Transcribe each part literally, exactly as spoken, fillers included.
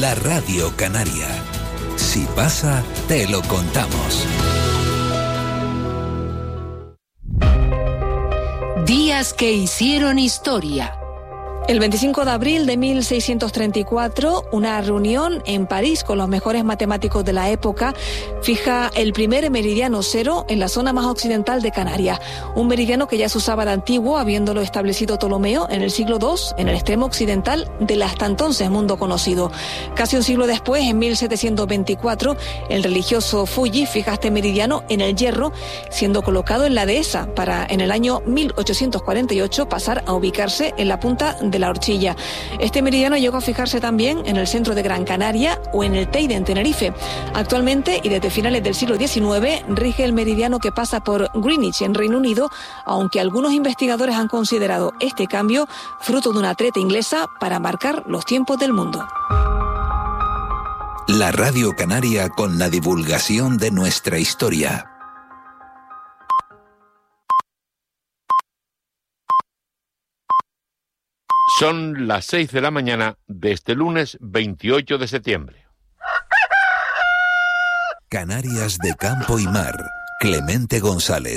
la Radio Canaria. Si pasa, te lo contamos. Días que hicieron historia. El veinticinco de abril de mil seiscientos treinta y cuatro, una reunión en París con los mejores matemáticos de la época fija el primer meridiano cero en la zona más occidental de Canarias. Un meridiano que ya se usaba de antiguo, habiéndolo establecido Ptolomeo en el siglo segundo, en el extremo occidental del hasta entonces mundo conocido. Casi un siglo después, en mil setecientos veinticuatro, el religioso Fuji fija este meridiano en el Hierro, siendo colocado en la dehesa para, en el año mil ochocientos cuarenta y ocho, pasar a ubicarse en la punta de de la Horchilla. Este meridiano llegó a fijarse también en el centro de Gran Canaria o en el Teide, en Tenerife. Actualmente, y desde finales del siglo diecinueve, rige el meridiano que pasa por Greenwich, en Reino Unido, aunque algunos investigadores han considerado este cambio fruto de una treta inglesa para marcar los tiempos del mundo. La Radio Canaria con la divulgación de nuestra historia. Son las seis de la mañana de este lunes veintiocho de septiembre. Canarias de campo y mar. Clemente González.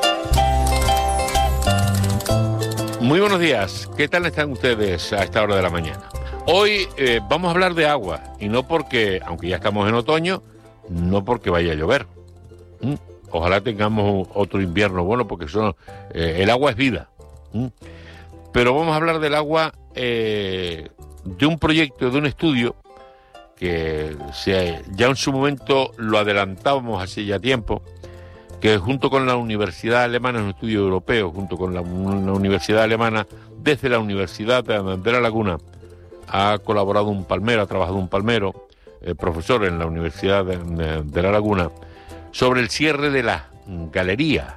Muy buenos días. ¿Qué tal están ustedes a esta hora de la mañana? Hoy eh, vamos a hablar de agua, y no porque, aunque ya estamos en otoño, no porque vaya a llover. ¿Mm? Ojalá tengamos otro invierno bueno, porque son, eh, el agua es vida. ¿Mm? Pero vamos a hablar del agua, eh, de un proyecto, de un estudio, que se, ya en su momento lo adelantábamos hace ya tiempo, que junto con la Universidad Alemana, es un estudio europeo, junto con la, una Universidad Alemana, desde la Universidad de, de La Laguna, ha colaborado un palmero, ha trabajado un palmero, eh, profesor en la Universidad de, de, de La Laguna, sobre el cierre de la galería.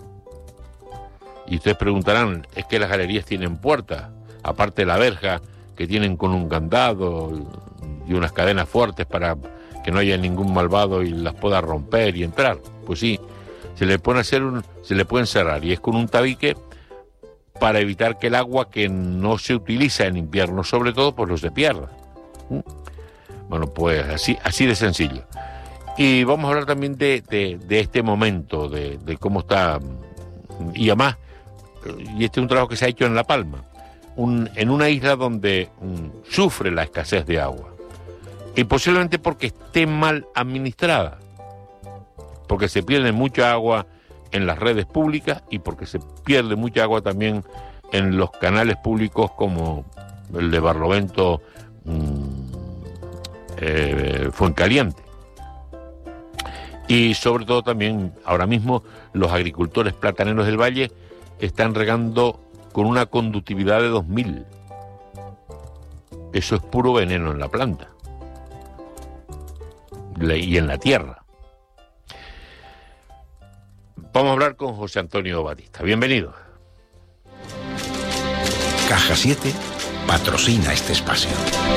Y ustedes preguntarán, ¿es que las galerías tienen puertas? Aparte de la verja, que tienen con un candado y unas cadenas fuertes para que no haya ningún malvado y las pueda romper y entrar. Pues sí, se le pueden hacer un, se le pueden cerrar, y es con un tabique para evitar que el agua que no se utiliza en invierno, sobre todo, pues no se pierda. ¿Mm? Bueno, pues así, así de sencillo. Y vamos a hablar también de, de, de este momento, de, de cómo está, y además, y este es un trabajo que se ha hecho en La Palma, un, en una isla donde um, sufre la escasez de agua, y posiblemente porque esté mal administrada, porque se pierde mucha agua en las redes públicas y porque se pierde mucha agua también en los canales públicos como el de Barlovento, um, eh, Fuencaliente. Y sobre todo también, ahora mismo, los agricultores plataneros del Valle están regando con una conductividad de dos mil. Eso es puro veneno en la planta y en la tierra. Vamos a hablar con José Antonio Batista. Bienvenido. Caja siete patrocina este espacio.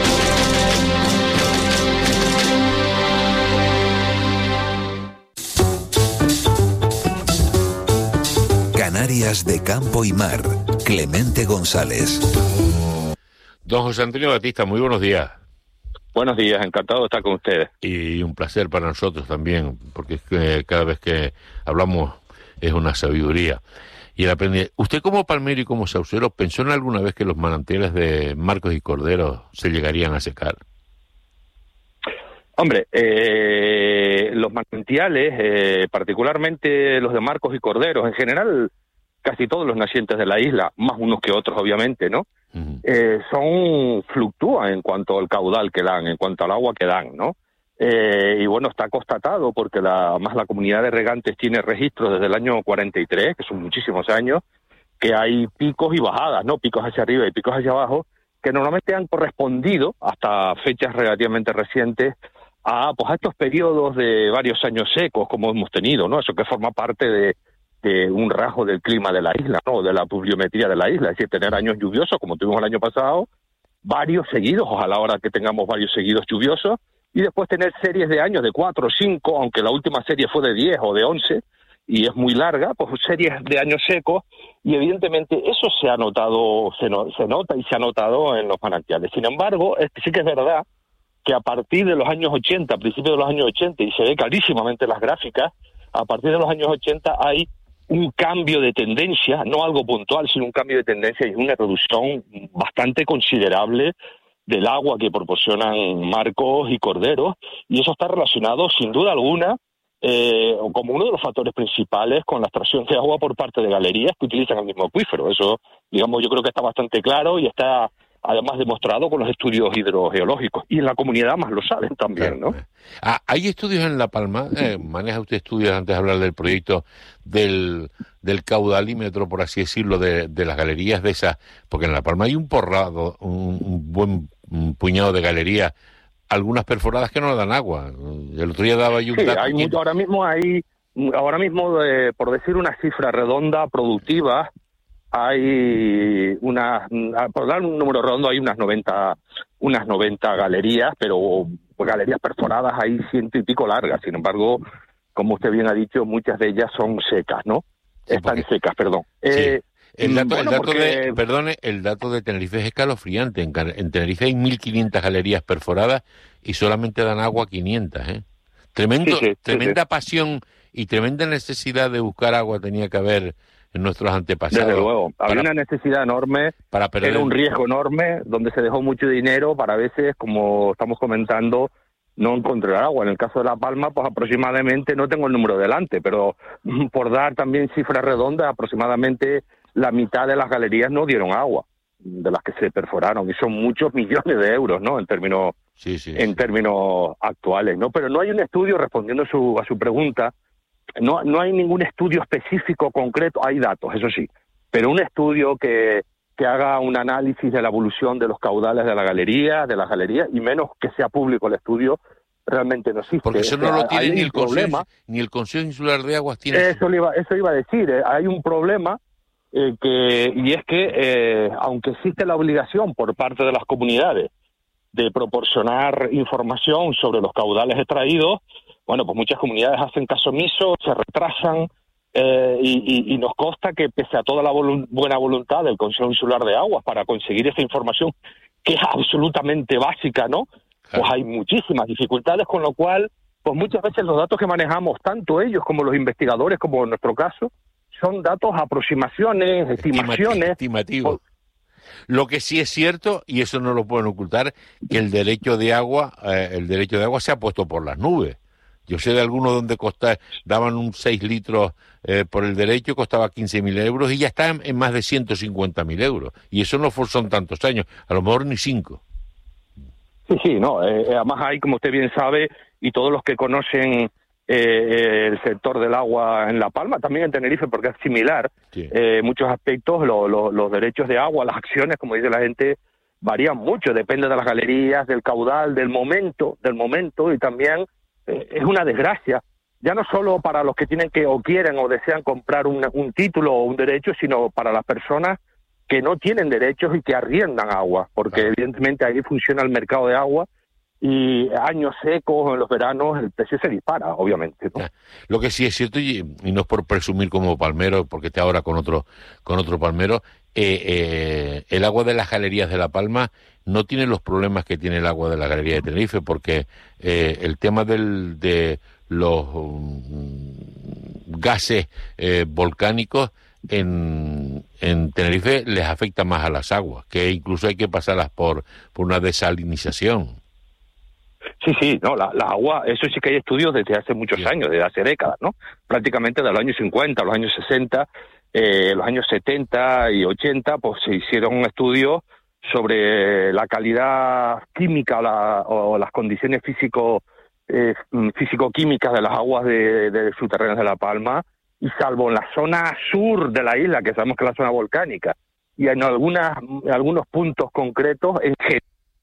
Canarias de campo y mar. Clemente González. Don José Antonio Batista, muy buenos días. Buenos días, encantado de estar con ustedes. Y un placer para nosotros también, porque es que cada vez que hablamos es una sabiduría. Y el aprendizaje. ¿Usted como palmero y como saucero pensó en alguna vez que los manantiales de Marcos y Cordero se llegarían a secar? Hombre, eh, los manantiales, eh, particularmente los de Marcos y Corderos, en general casi todos los nacientes de la isla, más unos que otros obviamente, ¿no? Uh-huh. Eh, son, fluctúan en cuanto al caudal que dan, en cuanto al agua que dan, ¿no? Eh, y bueno, está constatado porque la, más la comunidad de regantes tiene registros desde el año cuarenta y tres, que son muchísimos años, que hay picos y bajadas, ¿no? Picos hacia arriba y picos hacia abajo, que normalmente han correspondido hasta fechas relativamente recientes a, pues, a estos periodos de varios años secos como hemos tenido, ¿no? Eso que forma parte de, de un rasgo del clima de la isla, ¿no? De la pluviometría de la isla, es decir, tener años lluviosos como tuvimos el año pasado, varios seguidos, ojalá ahora que tengamos varios seguidos lluviosos, y después tener series de años de cuatro o cinco, aunque la última serie fue de diez o de once, y es muy larga, pues series de años secos, y evidentemente eso se ha notado, se, no, se nota y se ha notado en los manantiales. Sin embargo, es, sí que es verdad que a partir de los años ochenta, a principios de los años ochenta, y se ve clarísimamente en las gráficas, a partir de los años ochenta hay un cambio de tendencia, no algo puntual, sino un cambio de tendencia y una reducción bastante considerable del agua que proporcionan marcos y corderos, y eso está relacionado, sin duda alguna, eh, como uno de los factores principales con la extracción de agua por parte de galerías que utilizan el mismo acuífero. Eso, digamos, yo creo que está bastante claro y está además demostrado con los estudios hidrogeológicos, y en la comunidad más lo saben también, ¿no? Ah, ¿hay estudios en La Palma? Eh, ¿Maneja usted estudios, antes de hablar del proyecto del, del caudalímetro, por así decirlo, de, de las galerías de esas? Porque en La Palma hay un porrado, un, un buen un puñado de galerías, algunas perforadas que no dan agua. El otro día daba yo un sí, dato. Hay mucho, ahora mismo hay, ahora mismo, eh, por decir una cifra redonda, productiva, hay unas, por dar un número redondo, hay unas noventa, unas noventa galerías, pero pues, galerías perforadas hay ciento y pico largas. Sin embargo, como usted bien ha dicho, muchas de ellas son secas, ¿no? Sí, Están porque... secas, perdón. Sí. Eh, el dato, bueno, el dato porque... de, perdone, el dato de Tenerife es escalofriante. En, en Tenerife hay mil quinientas galerías perforadas y solamente dan agua quinientas, ¿eh? Tremendo, sí, sí, tremenda sí, sí. pasión y tremenda necesidad de buscar agua tenía que haber en nuestros antepasados. Desde luego, había para, una necesidad enorme, para perder... era un riesgo enorme, donde se dejó mucho dinero para a veces, como estamos comentando, no encontrar agua. En el caso de La Palma, pues aproximadamente, no tengo el número delante, pero por dar también cifras redondas, aproximadamente la mitad de las galerías no dieron agua, de las que se perforaron, y son muchos millones de euros, ¿no?, en términos sí, sí, en sí. términos actuales, ¿no? Pero no hay un estudio, respondiendo a su, a su pregunta, no, no hay ningún estudio específico, concreto, hay datos, eso sí, pero un estudio que, que haga un análisis de la evolución de los caudales de la galería, de las galerías, y menos que sea público el estudio, realmente no existe. Porque eso no o sea, lo tiene ni el, problema, Consejo, ni el Consejo Insular de Aguas tiene. Eso, iba, eso iba a decir, eh, hay un problema, eh, que y es que, eh, aunque existe la obligación por parte de las comunidades de proporcionar información sobre los caudales extraídos, bueno, pues muchas comunidades hacen caso omiso, se retrasan, eh, y, y, y nos consta que pese a toda la volu- buena voluntad del Consejo Insular de Aguas para conseguir esa información, que es absolutamente básica, ¿no?, pues hay muchísimas dificultades, con lo cual, pues muchas veces los datos que manejamos, tanto ellos como los investigadores, como en nuestro caso, son datos, aproximaciones, estimaciones. Estimativos. Lo que sí es cierto, y eso no lo pueden ocultar, que el derecho de agua, eh, el derecho de agua se ha puesto por las nubes. Yo sé de algunos donde costa, daban un seis litros eh, por el derecho, costaba quince mil euros y ya está en, en más de ciento cincuenta mil euros. Y eso no son tantos años, a lo mejor ni cinco. Sí, sí, no. Eh, además hay, como usted bien sabe, y todos los que conocen eh, el sector del agua en La Palma, también en Tenerife, porque es similar, Sí. eh, muchos aspectos, lo, lo, los derechos de agua, las acciones, como dice la gente, varían mucho, depende de las galerías, del caudal, del momento, del momento, y también eh, es una desgracia, ya no solo para los que tienen que o quieren o desean comprar un, un título o un derecho, sino para las personas que no tienen derechos y que arriendan agua, porque Claro. evidentemente ahí funciona el mercado de agua, y años secos, en los veranos, el precio se dispara, obviamente, ¿no? Lo que sí es cierto, y, y no es por presumir como palmero, porque esté ahora con otro con otro palmero, eh, eh, el agua de las galerías de La Palma no tiene los problemas que tiene el agua de la galería de Tenerife, porque eh, el tema del, de los um, gases eh, volcánicos en, en Tenerife les afecta más a las aguas, que incluso hay que pasarlas por, por una desalinización. Sí, sí, no, la, la agua, eso sí que hay estudios desde hace muchos Sí. años, desde hace décadas, ¿no? Prácticamente de los años cincuenta, los años sesenta, eh, los años setenta y ochenta, pues se hicieron estudios sobre la calidad química la, o las condiciones físico, eh, físico-químicas de las aguas de, de subterráneas de La Palma, y salvo en la zona sur de la isla, que sabemos que es la zona volcánica, y en algunas, en algunos puntos concretos, en general,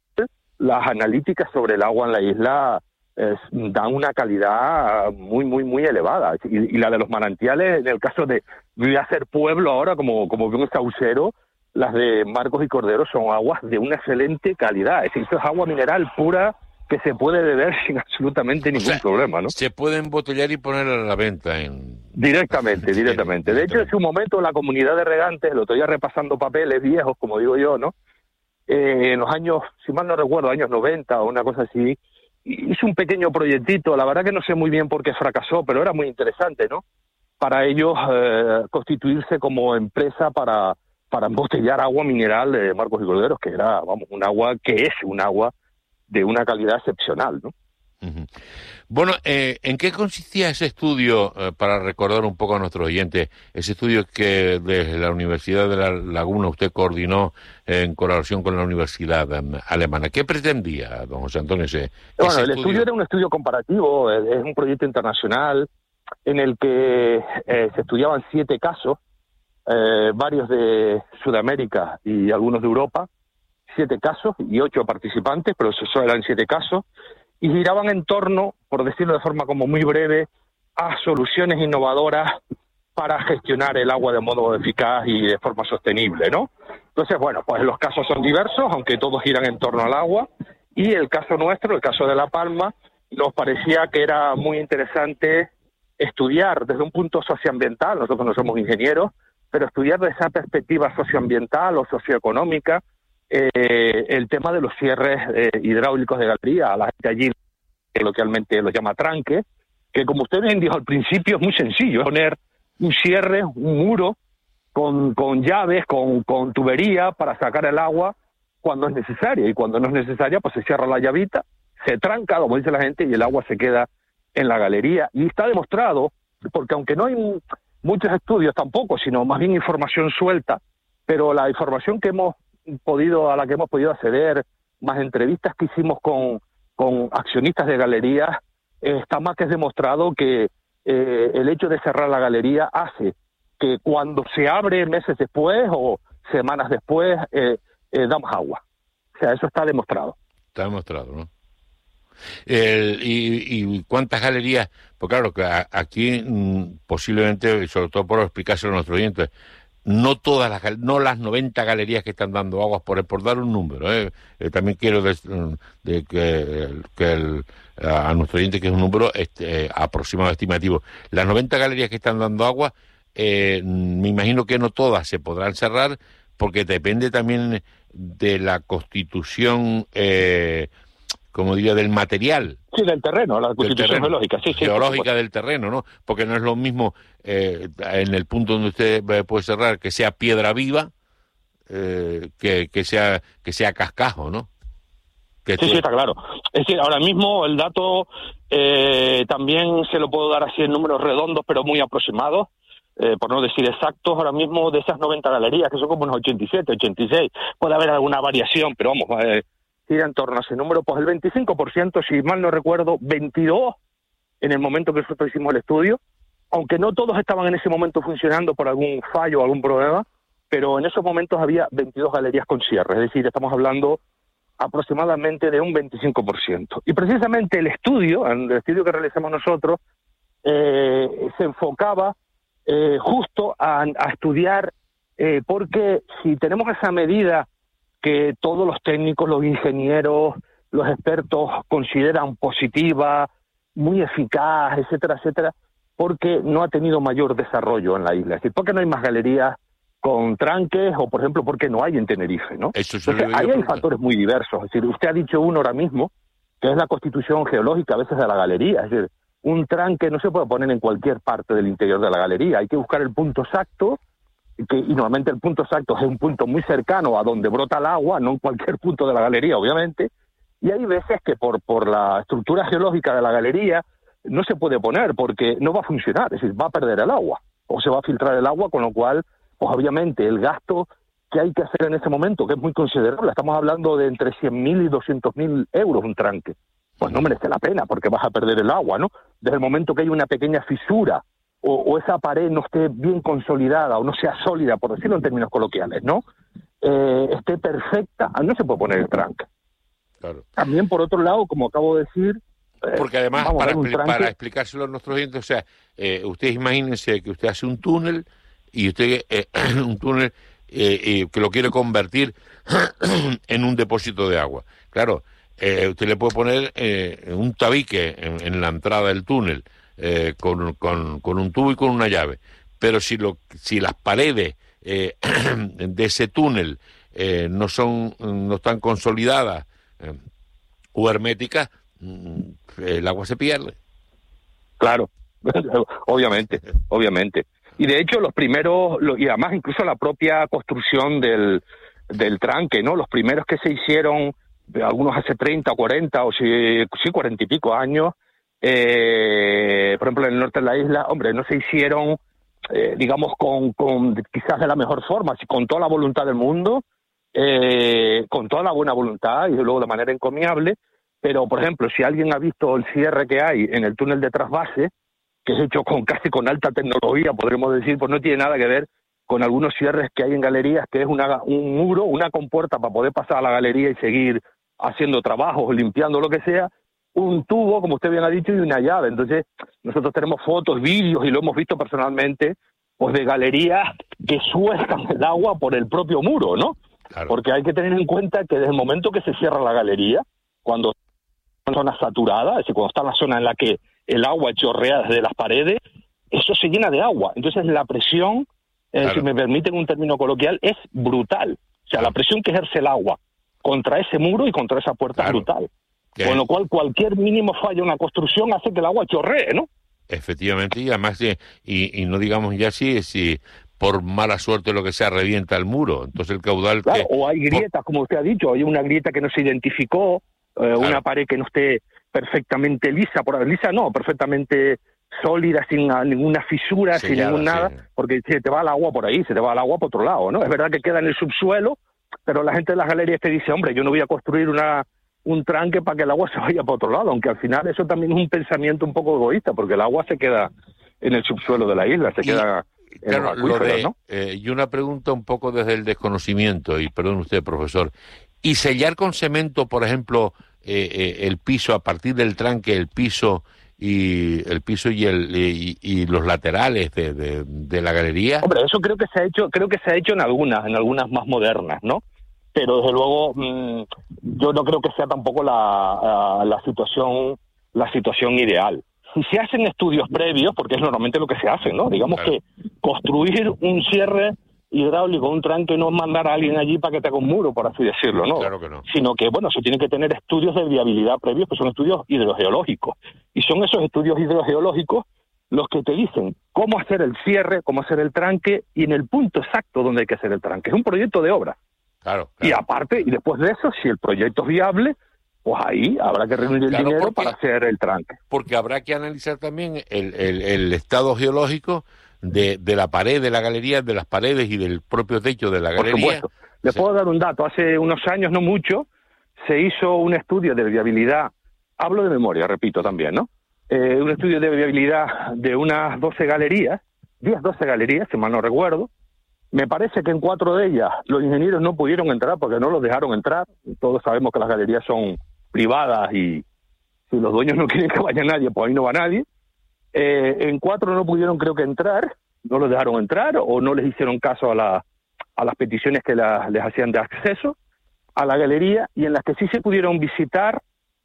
las analíticas sobre el agua en la isla eh, dan una calidad muy, muy, muy elevada. Y, y la de los manantiales, en el caso de voy a ser pueblo ahora, como, como un saucero, las de Marcos y Cordero son aguas de una excelente calidad. Es decir, esto es agua mineral pura que se puede beber sin absolutamente ningún O sea, problema, ¿no? Se puede embotellar y poner a la venta en... Directamente, directamente. De hecho, en su momento la comunidad de regantes, lo estoy ya repasando papeles viejos, como digo yo, ¿no? eh, en los años, si mal no recuerdo, años noventa o una cosa así, hizo un pequeño proyectito, la verdad que no sé muy bien por qué fracasó, pero era muy interesante, ¿no? Para ellos eh, constituirse como empresa para, para embotellar agua mineral de Marcos y Corderos, que era, vamos, un agua que es un agua de una calidad excepcional, ¿no? Uh-huh. Bueno, eh, ¿en qué consistía ese estudio, eh, para recordar un poco a nuestros oyentes, ese estudio que desde la Universidad de La Laguna usted coordinó eh, en colaboración con la Universidad um, Alemana? ¿Qué pretendía, don José Antonio, ese, bueno, ese el estudio? estudio era un estudio comparativo, es, es un proyecto internacional en el que eh, se estudiaban siete casos, eh, varios de Sudamérica y algunos de Europa, siete casos y ocho participantes, pero eso eran siete casos, y giraban en torno, por decirlo de forma como muy breve, a soluciones innovadoras para gestionar el agua de modo eficaz y de forma sostenible, ¿no? Entonces, bueno, pues los casos son diversos, aunque todos giran en torno al agua, y el caso nuestro, el caso de La Palma, nos parecía que era muy interesante estudiar desde un punto socioambiental, nosotros no somos ingenieros, pero estudiar desde esa perspectiva socioambiental o socioeconómica, Eh, el tema de los cierres eh, hidráulicos de galería. A la gente allí que localmente los llama tranque, que como usted bien dijo al principio es muy sencillo, es poner un cierre, un muro con, con llaves, con, con tubería para sacar el agua cuando es necesaria, y cuando no es necesaria pues se cierra la llavita, se tranca, como dice la gente, y el agua se queda en la galería. Y está demostrado, porque aunque no hay muchos estudios tampoco, sino más bien información suelta, pero la información que hemos podido a la que hemos podido acceder, más entrevistas que hicimos con, con accionistas de galerías, eh, está más que demostrado que eh, el hecho de cerrar la galería hace que cuando se abre meses después o semanas después, eh, eh, da más agua. O sea, eso está demostrado. Está demostrado, ¿no? El, y, ¿Y cuántas galerías? Pues claro, que a, aquí mmm, posiblemente, sobre todo por explicárselo a nuestros oyentes, no todas las, no las noventa galerías que están dando aguas, por, por dar un número, ¿eh? Eh, también quiero de, de que, que el, a nuestro oyente, que es un número este, eh, aproximado, estimativo, las noventa galerías que están dando agua, eh, me imagino que no todas se podrán cerrar, porque depende también de la constitución, eh, como diría, del material. Sí, del terreno, la constitución geológica. Sí, sí, geológica del terreno, ¿no? Porque no es lo mismo eh, en el punto donde usted puede cerrar que sea piedra viva eh, que, que sea que sea cascajo, ¿no? Que sí, tú... sí, está claro. Es decir, ahora mismo el dato eh, también se lo puedo dar así en números redondos, pero muy aproximados, eh, por no decir exactos. Ahora mismo de esas noventa galerías, que son como unos ochenta y siete, ochenta y seis, puede haber alguna variación, pero vamos... Eh, gira en torno a ese número, pues el veinticinco por ciento, si mal no recuerdo, veintidós en el momento que nosotros hicimos el estudio, aunque no todos estaban en ese momento funcionando por algún fallo o algún problema, pero en esos momentos había veintidós galerías con cierre, es decir, estamos hablando aproximadamente de un veinticinco por ciento. Y precisamente el estudio, el estudio que realizamos nosotros, eh, se enfocaba eh, justo a, a estudiar, eh, porque si tenemos esa medida que todos los técnicos, los ingenieros, los expertos consideran positiva, muy eficaz, etcétera, etcétera, porque no ha tenido mayor desarrollo en la isla. Es decir, porque no hay más galerías con tranques, o por ejemplo, porque no hay en Tenerife, ¿no? Eso Entonces, ahí hay factores muy diversos. Es decir, usted ha dicho uno ahora mismo, que es la constitución geológica a veces de la galería. Es decir, un tranque no se puede poner en cualquier parte del interior de la galería. Hay que buscar el punto exacto, que, y normalmente el punto exacto es un punto muy cercano a donde brota el agua, no en cualquier punto de la galería, obviamente, y hay veces que por, por la estructura geológica de la galería no se puede poner porque no va a funcionar, es decir, va a perder el agua, o se va a filtrar el agua, con lo cual, pues obviamente el gasto que hay que hacer en ese momento, que es muy considerable, estamos hablando de entre cien mil y doscientos mil euros un tranque, pues no merece la pena porque vas a perder el agua, ¿no? Desde el momento que hay una pequeña fisura, O, o esa pared no esté bien consolidada o no sea sólida, por decirlo en términos coloquiales, ¿no? Eh, esté perfecta, no se puede poner el tranque. Claro. También, por otro lado, como acabo de decir... Eh, Porque además, para, expli para explicárselo a nuestros oyentes, o sea, eh, ustedes imagínense que usted hace un túnel y usted, eh, un túnel eh, eh, que lo quiere convertir en un depósito de agua. Claro, eh, usted le puede poner eh, un tabique en, en la entrada del túnel, Eh, con, con, con un tubo y con una llave, pero si lo si las paredes eh, de ese túnel eh, no son, no están consolidadas eh, o herméticas, el agua se pierde. Claro, obviamente, obviamente. Y de hecho los primeros, lo, y además incluso la propia construcción del, del tranque, ¿no? Los primeros que se hicieron, algunos hace treinta, cuarenta o sí, sí cuarenta y pico años, eh, por ejemplo en el norte de la isla, hombre, no se hicieron, eh, digamos, con, con quizás de la mejor forma, con toda la voluntad del mundo, eh, con toda la buena voluntad y luego de manera encomiable, pero por ejemplo, si alguien ha visto el cierre que hay en el túnel de trasvase, que es hecho con casi con alta tecnología, podremos decir, pues no tiene nada que ver con algunos cierres que hay en galerías, que es una, un muro, una compuerta para poder pasar a la galería y seguir haciendo trabajos, limpiando lo que sea, un tubo, como usted bien ha dicho, y una llave. Entonces, nosotros tenemos fotos, vídeos, y lo hemos visto personalmente, pues de galerías que sueltan el agua por el propio muro, ¿no? Claro. Porque hay que tener en cuenta que desde el momento que se cierra la galería, cuando está en zona saturada, es decir, cuando está en la zona en la que el agua chorrea desde las paredes, eso se llena de agua. Entonces la presión, eh, claro. si me permiten un término coloquial, es brutal. O sea, claro. la presión que ejerce el agua contra ese muro y contra esa puerta claro. es brutal. ¿Qué? Con lo cual cualquier mínimo fallo en la construcción hace que el agua chorree, ¿no? Efectivamente, y además, y, y no digamos ya si, si por mala suerte lo que sea revienta el muro, entonces el caudal... Claro, que... o hay grietas, como usted ha dicho, hay una grieta que no se identificó, eh, claro. una pared que no esté perfectamente lisa, por lisa no, perfectamente sólida, sin ninguna fisura, Sellada, sin ningún nada, sí. porque se te va el agua por ahí, se te va el agua por otro lado, ¿no? Es verdad que queda en el subsuelo, pero la gente de las galerías te dice, hombre, yo no voy a construir una un tranque para que el agua se vaya por otro lado, aunque al final eso también es un pensamiento un poco egoísta, porque el agua se queda en el subsuelo de la isla, se y, queda en claro, los acuíferos, lo de, ¿no? Eh, y una pregunta un poco desde el desconocimiento, y perdón usted, profesor, ¿y sellar con cemento, por ejemplo, eh, eh, el piso a partir del tranque, el piso y el piso y el y, y los laterales de, de, de la galería? Hombre, eso creo que se ha hecho, creo que se ha hecho en algunas, en algunas más modernas, ¿no? Pero desde luego mmm, yo no creo que sea tampoco la, uh, la situación la situación ideal. Si se hacen estudios previos, porque es normalmente lo que se hace, ¿no? Digamos claro. que construir un cierre hidráulico, un tranque, no es mandar a alguien allí para que te haga un muro, por así decirlo, ¿no? Claro que no. Sino que, bueno, se tienen que tener estudios de viabilidad previos, que son estudios hidrogeológicos. Y son esos estudios hidrogeológicos los que te dicen cómo hacer el cierre, cómo hacer el tranque y en el punto exacto donde hay que hacer el tranque. Es un proyecto de obra. Claro, claro. Y aparte, y después de eso, si el proyecto es viable, pues ahí habrá que reunir el claro, dinero porque, para hacer el tranque. Porque habrá que analizar también el, el, el estado geológico de, de la pared de la galería, de las paredes y del propio techo de la galería. Por supuesto. Le sí. puedo dar un dato. Hace unos años, no mucho, se hizo un estudio de viabilidad, hablo de memoria, repito también, ¿no? Eh, un estudio de viabilidad de unas doce galerías, diez, doce galerías, si mal no recuerdo. Me parece que en cuatro de ellas los ingenieros no pudieron entrar porque no los dejaron entrar. Todos sabemos que las galerías son privadas y si los dueños no quieren que vaya nadie, pues ahí no va nadie. Eh, en cuatro no pudieron, creo que, entrar, no los dejaron entrar o no les hicieron caso a, la, a las peticiones que la, les hacían de acceso a la galería, y en las que sí se pudieron visitar,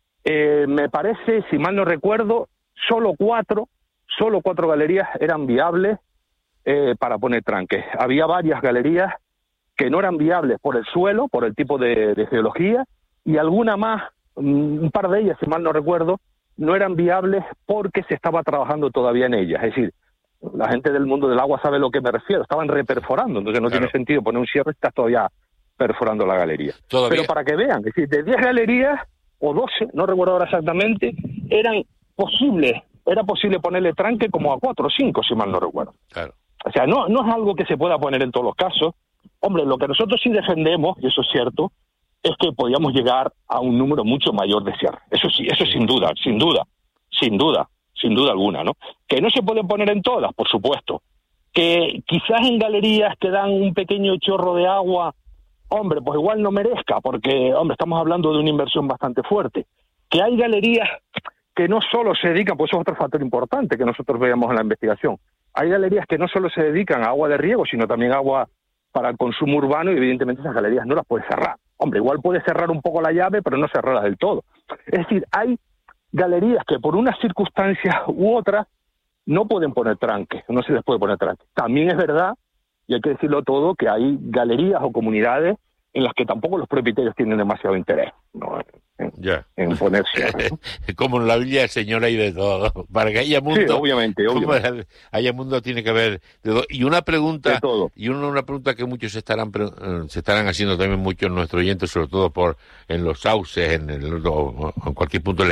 eh, me parece, si mal no recuerdo, solo cuatro, solo cuatro galerías eran viables Eh, para poner tranques. Había varias galerías que no eran viables por el suelo, por el tipo de, de geología, y alguna más, un par de ellas, si mal no recuerdo, no eran viables porque se estaba trabajando todavía en ellas. Es decir, la gente del mundo del agua sabe a lo que me refiero, estaban reperforando, entonces no claro. tiene sentido poner un cierre, estás todavía perforando la galería. ¿Todavía? Pero para que vean, es decir, de diez galerías, o doce, no recuerdo ahora exactamente, eran posibles, era posible ponerle tranque como a cuatro o cinco, si mal no recuerdo. Claro. O sea, no, no es algo que se pueda poner en todos los casos. Hombre, lo que nosotros sí defendemos, y eso es cierto, es que podíamos llegar a un número mucho mayor de cierres. Eso sí, eso sin duda, sin duda, sin duda, sin duda alguna, ¿no? Que no se pueden poner en todas, por supuesto. Que quizás en galerías que dan un pequeño chorro de agua, hombre, pues igual no merezca, porque, hombre, estamos hablando de una inversión bastante fuerte. Que hay galerías que no solo se dedican, pues eso es otro factor importante que nosotros veamos en la investigación. Hay galerías que no solo se dedican a agua de riego, sino también a agua para el consumo urbano, y evidentemente esas galerías no las puedes cerrar. Hombre, igual puedes cerrar un poco la llave, pero no cerrarlas del todo. Es decir, hay galerías que por unas circunstancias u otras no pueden poner tranque, no se les puede poner tranque. También es verdad, y hay que decirlo todo, que hay galerías o comunidades en las que tampoco los propietarios tienen demasiado interés, ¿no? en, yeah. en ponerse. Como en la Biblia del Señor hay de todo. Para que haya mundo, sí, obviamente, obviamente. haya mundo tiene que haber de todo. Y una pregunta, de todo. y una, una pregunta que muchos se estarán se estarán haciendo también muchos nuestros oyentes, sobre todo por en los sauces, en, el, o, en cualquier punto.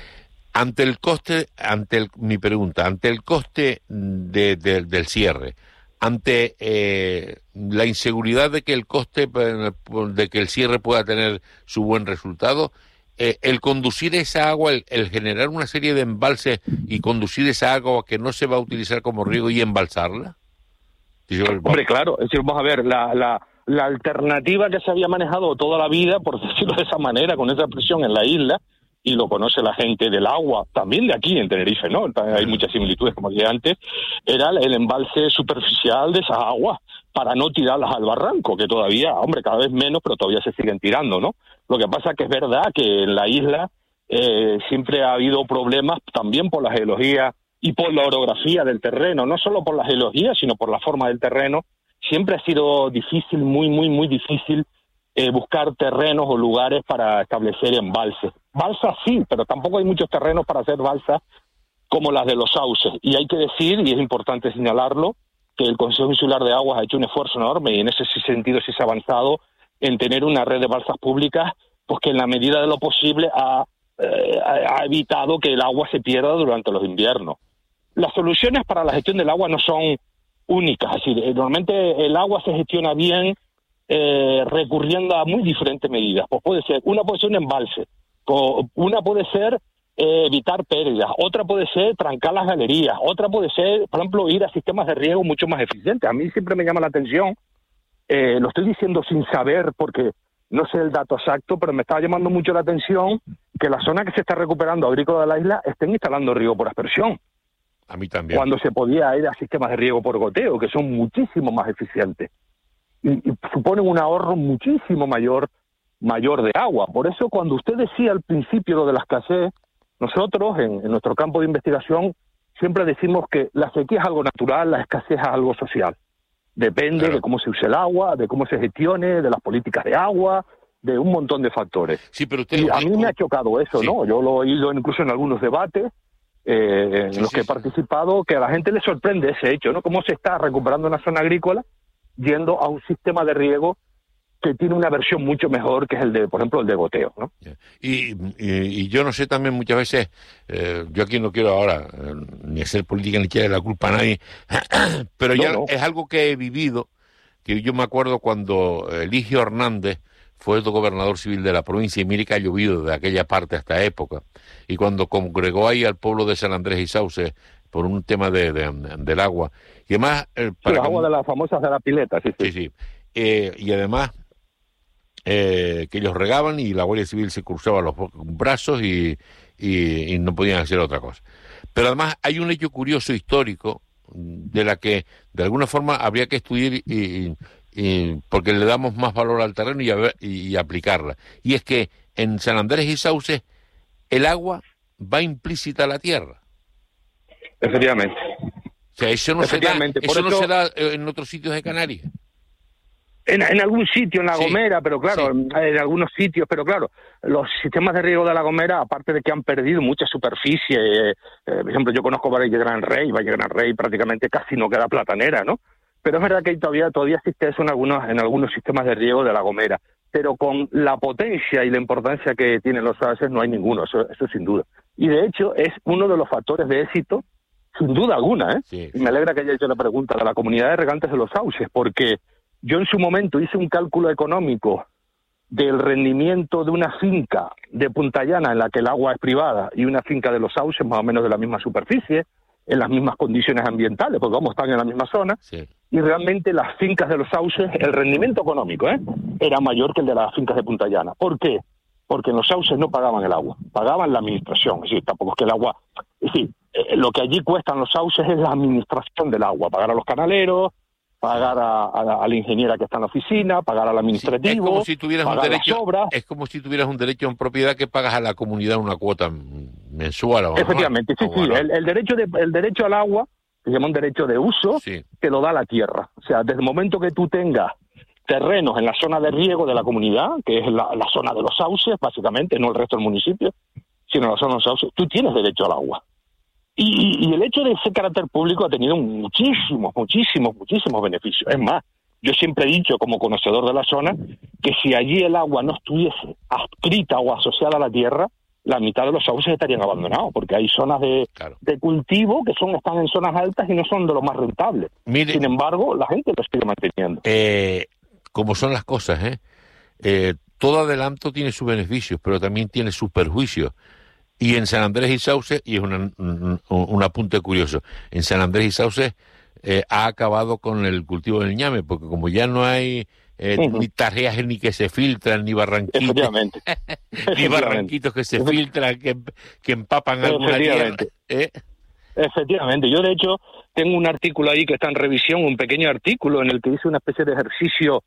Ante el coste, ante el, mi pregunta, ante el coste de, de, del cierre, ante eh, la inseguridad de que el coste, de que el cierre pueda tener su buen resultado, eh, el conducir esa agua, el, el generar una serie de embalses y conducir esa agua que no se va a utilizar como riego y embalsarla. Yo, Hombre, claro, es decir, vamos a ver, la, la, la alternativa que se había manejado toda la vida, por decirlo de esa manera, con esa presión en la isla, y lo conoce la gente del agua, también de aquí en Tenerife, ¿no? Hay muchas similitudes, como decía antes, era el embalse superficial de esas aguas para no tirarlas al barranco, que todavía, hombre, cada vez menos, pero todavía se siguen tirando, ¿no? Lo que pasa que es verdad que en la isla eh, siempre ha habido problemas también por la geología y por la orografía del terreno, no solo por la geología, sino por la forma del terreno. Siempre ha sido difícil, muy, muy, muy difícil eh, buscar terrenos o lugares para establecer embalses. Balsas sí, pero tampoco hay muchos terrenos para hacer balsas como las de los sauces. Y hay que decir, y es importante señalarlo, que el Consejo Insular de Aguas ha hecho un esfuerzo enorme y en ese sentido sí se ha avanzado en tener una red de balsas públicas, pues que en la medida de lo posible ha, eh, ha evitado que el agua se pierda durante los inviernos. Las soluciones para la gestión del agua no son únicas, es decir, normalmente el agua se gestiona bien eh, recurriendo a muy diferentes medidas. Pues puede ser, una puede ser un embalse, una puede ser eh, evitar pérdidas, otra puede ser trancar las galerías, otra puede ser, por ejemplo, ir a sistemas de riego mucho más eficientes. A mí siempre me llama la atención, eh, lo estoy diciendo sin saber porque no sé el dato exacto, pero me está llamando mucho la atención que la zona que se está recuperando agrícola de la isla estén instalando riego por aspersión. A mí también. Cuando se podía ir a sistemas de riego por goteo, que son muchísimo más eficientes y, y suponen un ahorro muchísimo mayor mayor de agua. Por eso, cuando usted decía al principio lo de la escasez, nosotros en, en nuestro campo de investigación siempre decimos que la sequía es algo natural, la escasez es algo social. Depende claro. de cómo se use el agua, de cómo se gestione, de las políticas de agua, de un montón de factores. Sí, pero usted, y a mí me ha chocado eso, sí. ¿no? Yo lo he oído incluso en algunos debates eh, en sí, los sí, que he sí. participado, que a la gente le sorprende ese hecho, ¿no? Cómo se está recuperando una zona agrícola yendo a un sistema de riego que tiene una versión mucho mejor, que es el de, por ejemplo, el de goteo, ¿no? Y, y, y yo no sé también muchas veces, eh, yo aquí no quiero ahora eh, ni hacer política ni echarle la culpa a nadie, pero no, ya no. es algo que he vivido, que yo me acuerdo cuando Eligio Hernández fue el gobernador civil de la provincia, y mire que ha llovido de aquella parte hasta época, y cuando congregó ahí al pueblo de San Andrés y Sauce por un tema de, de, del agua, y además... Eh, para sí, el agua de las famosas de la pileta, sí, sí. Sí, sí. Eh, y además... Eh, que ellos regaban y la Guardia Civil se cruzaba los brazos y, y, y no podían hacer otra cosa. Pero además hay un hecho curioso histórico de la que de alguna forma habría que estudiar y, y, y porque le damos más valor al terreno y, a ver, y, y aplicarla. Y es que en San Andrés y Sauces el agua va implícita a la tierra. Efectivamente. O sea, eso no se da, eso, eso no se da en otros sitios de Canarias. En, en algún sitio, en La Gomera, sí, pero claro, sí. en algunos sitios, pero claro, los sistemas de riego de La Gomera, aparte de que han perdido mucha superficie, eh, eh, por ejemplo, yo conozco Valle Gran Rey, Valle Gran Rey prácticamente casi no queda platanera, ¿no? Pero es verdad que todavía todavía existe eso en algunos, en algunos sistemas de riego de La Gomera, pero con la potencia y la importancia que tienen los sauces no hay ninguno, eso, eso sin duda. Y de hecho es uno de los factores de éxito, sin duda alguna, ¿eh? Sí, sí. Y me alegra que haya hecho la pregunta de la comunidad de regantes de los sauces, porque yo en su momento hice un cálculo económico del rendimiento de una finca de Punta Llana en la que el agua es privada y una finca de los sauces más o menos de la misma superficie, en las mismas condiciones ambientales, porque vamos, están en la misma zona, sí. Y realmente las fincas de los sauces, el rendimiento económico ¿eh? era mayor que el de las fincas de Punta Llana. ¿Por qué? Porque en los sauces no pagaban el agua, pagaban la administración, es decir, tampoco es que el agua... Es decir, eh, lo que allí cuestan los sauces es la administración del agua, pagar a los canaleros, pagar a, a, a la ingeniera que está en la oficina, pagar al administrativo, sí, es como si tuvieras un derecho, es como si tuvieras un derecho en propiedad que pagas a la comunidad una cuota mensual. O efectivamente, sí, sí, el, el derecho de, el derecho al agua se llama un derecho de uso, sí. Te lo da la tierra. O sea, desde el momento que tú tengas terrenos en la zona de riego de la comunidad, que es la, la zona de los sauces, básicamente, no el resto del municipio, sino la zona de los sauces, tú tienes derecho al agua. Y, y el hecho de ese carácter público ha tenido muchísimos, muchísimos, muchísimos beneficios. Es más, yo siempre he dicho, como conocedor de la zona, que si allí el agua no estuviese adscrita o asociada a la tierra, la mitad de los sauces estarían abandonados, porque hay zonas de, claro. de cultivo que son están en zonas altas y no son de lo más rentables. Mire, sin embargo, la gente lo sigue manteniendo. Eh, como son las cosas, ¿eh? eh todo adelanto tiene sus beneficios, pero también tiene sus perjuicios. Y en San Andrés y Sauces, y es una, un, un apunte curioso, en San Andrés y Sauces eh, ha acabado con el cultivo del ñame, porque como ya no hay eh, uh-huh. ni tareas ni que se filtran, ni barranquitos, Efectivamente. ni Efectivamente. barranquitos que se filtran, que, que empapan alguna tierra. ¿eh? Efectivamente. Yo, de hecho, tengo un artículo ahí que está en revisión, un pequeño artículo en el que hice una especie de ejercicio.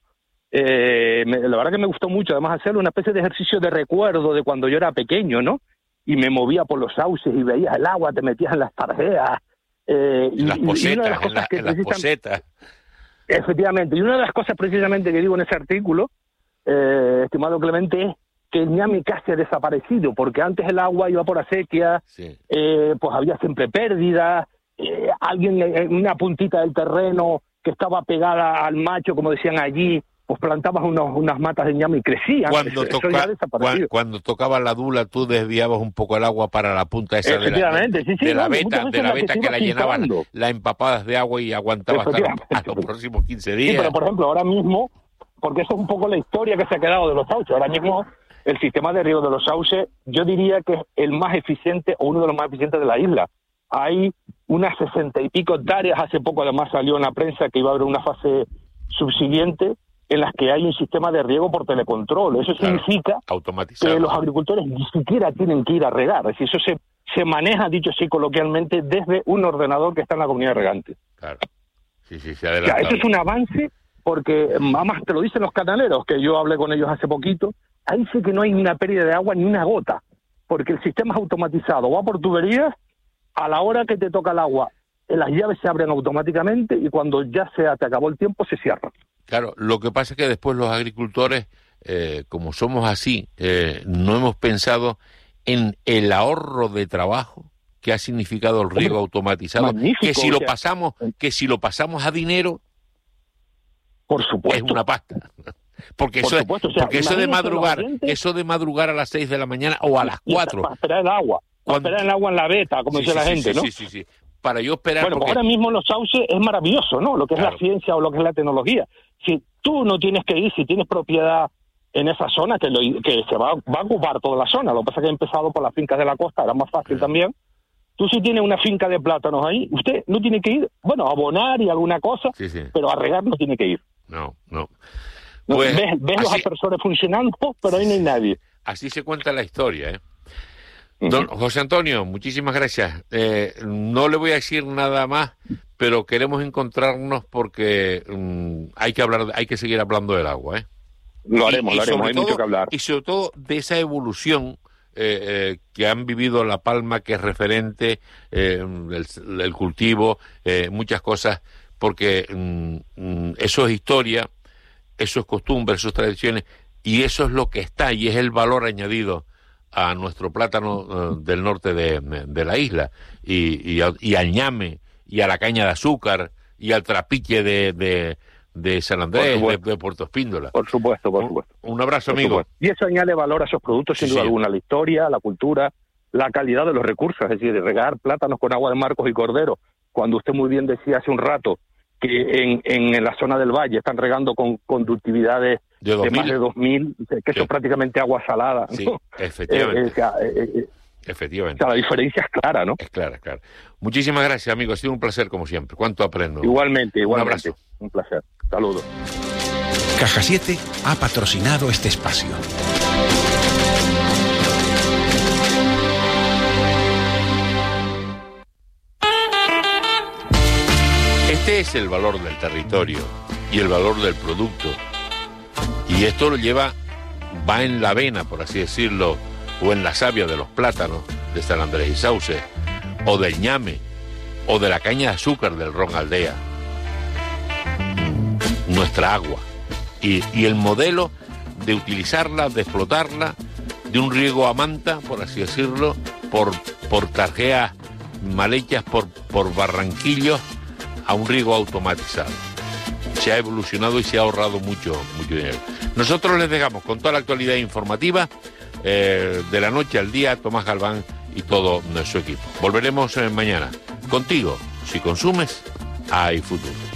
Eh, me, la verdad que me gustó mucho, además, hacerlo, una especie de ejercicio de recuerdo de cuando yo era pequeño, ¿no? Y me movía por los sauces y veías el agua, te metías en las tarjeas. Eh, en las posetas, en, la, en las posetas. Efectivamente, y una de las cosas precisamente que digo en ese artículo, eh, estimado Clemente, es que el ñame casi ha desaparecido, porque antes el agua iba por acequia, sí. eh, pues había siempre pérdidas, eh, alguien en una puntita del terreno que estaba pegada al macho, como decían allí, pues plantabas unos, unas matas de ñame y crecían. Cuando, eso, toca, eso ya ha desaparecido. Cuando, cuando tocaba la dula, tú desviabas un poco el agua para la punta esa de la, de, sí, sí, de no, la veta, de la veta que, que la llenaban, la empapadas de agua y aguantaba hasta los, a los próximos quince días. Sí, pero por ejemplo, ahora mismo, porque eso es un poco la historia que se ha quedado de los sauces, ahora mismo el sistema de riego de los sauces, yo diría que es el más eficiente o uno de los más eficientes de la isla. Hay unas sesenta y pico hectáreas, hace poco además salió en la prensa que iba a haber una fase subsiguiente, en las que hay un sistema de riego por telecontrol. Eso claro, significa que los agricultores ni siquiera tienen que ir a regar. Es decir, eso se, se maneja, dicho así coloquialmente, desde un ordenador que está en la comunidad regante. Claro. Sí, sí, se adelanta. O sea, eso es un avance porque, además, te lo dicen los canaleros, que yo hablé con ellos hace poquito, ahí sí que no hay una pérdida de agua ni una gota, porque el sistema es automatizado. Va por tuberías, a la hora que te toca el agua, las llaves se abren automáticamente y cuando ya se te acabó el tiempo, se cierran. Claro, lo que pasa es que después los agricultores, eh, como somos así, eh, no hemos pensado en el ahorro de trabajo que ha significado el riego automatizado, que si lo pasamos, que si lo pasamos a dinero, por supuesto, es una pasta. Porque por eso, supuesto, es, porque o sea, eso de madrugar, eso de madrugar a las seis de la mañana o a las cuatro. Para esperar el agua, para esperar el agua en la veta, como sí, dice sí, la sí, gente, sí, ¿no? Sí, sí, sí. Para yo esperar. Bueno, porque... pues ahora mismo los sauces es maravilloso, ¿no? Lo que es claro. la ciencia o lo que es la tecnología. Si tú no tienes que ir, si tienes propiedad en esa zona, que, lo, que se va, va a ocupar toda la zona, lo que pasa es que ha empezado por las fincas de la costa, era más fácil claro. también. Tú si tienes una finca de plátanos ahí, usted no tiene que ir, bueno, a abonar y alguna cosa, sí, sí. pero a regar no tiene que ir. No, no. Pues, ves ves así... los aspersores funcionando, pero ahí no hay nadie. Así se cuenta la historia, ¿eh? Don José Antonio, muchísimas gracias. Eh, no le voy a decir nada más, pero queremos encontrarnos porque um, hay que hablar, hay que seguir hablando del agua, ¿eh? Lo haremos, y, y lo haremos, hay todo, mucho que hablar. Y sobre todo de esa evolución eh, eh, que han vivido La Palma, que es referente, eh, el, el cultivo, eh, muchas cosas, porque um, eso es historia, eso es costumbre, eso es tradiciones, y eso es lo que está, y es el valor añadido a nuestro plátano uh, del norte de, de la isla, y, y, y al ñame, y a la caña de azúcar, y al trapiche de, de, de San Andrés, de, de Puerto Espíndola. Por supuesto, por supuesto. Un, un abrazo, por amigo. Supuesto. Y eso añade valor a esos productos, sin sí, duda sí. alguna, la historia, la cultura, la calidad de los recursos, es decir, de regar plátanos con agua de Marcos y Cordero, cuando usted muy bien decía hace un rato, que en, en, en la zona del valle están regando con conductividades de, de más de dos mil, que eso sí. es prácticamente agua salada. Sí, ¿no? efectivamente. Eh, eh, o sea, eh, eh, efectivamente. O sea, la diferencia es clara, ¿no? Es clara, es clara. Muchísimas gracias, amigo. Ha sido un placer, como siempre. ¿Cuánto aprendo? Igualmente, igualmente. Un abrazo. Un placer. Saludos. Caja siete ha patrocinado este espacio. Este es el valor del territorio y el valor del producto. Y esto lo lleva, va en la vena, por así decirlo, o en la savia de los plátanos de San Andrés y Sauces, o del ñame, o de la caña de azúcar del Ron Aldea. Nuestra agua, y, y el modelo de utilizarla, de explotarla, de un riego a manta, por así decirlo, por, por tarjeas mal hechas, por, por barranquillos, a un riego automatizado. Se ha evolucionado y se ha ahorrado mucho, mucho dinero. Nosotros les dejamos con toda la actualidad informativa, eh, de la noche al día, Tomás Galván y todo su equipo. Volveremos eh, mañana. Contigo, si consumes, hay futuro.